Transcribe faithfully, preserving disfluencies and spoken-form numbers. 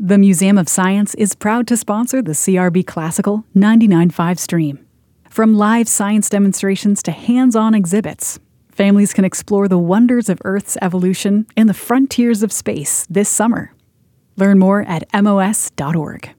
The Museum of Science is proud to sponsor the C R B Classical ninety-nine point five stream. From live science demonstrations to hands-on exhibits, families can explore the wonders of Earth's evolution in the frontiers of space this summer. Learn more at M O S dot org.